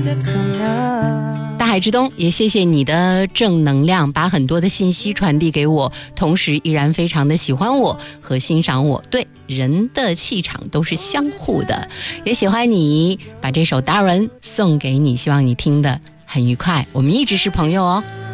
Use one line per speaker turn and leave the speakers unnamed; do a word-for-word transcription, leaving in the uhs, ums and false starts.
的可能。
大海之东，也谢谢你的正能量，把很多的信息传递给我，同时依然非常的喜欢我和欣赏我。对，人的气场都是相互的，也喜欢你把这首 Darren 送给你，希望你听得很愉快，我们一直是朋友哦。